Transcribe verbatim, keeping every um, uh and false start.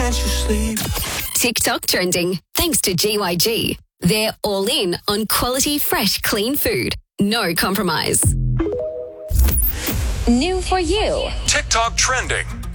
can't you sleep? TikTok trending, thanks to G Y G. They're all in on quality, fresh, clean food. No compromise. New for you. TikTok trending.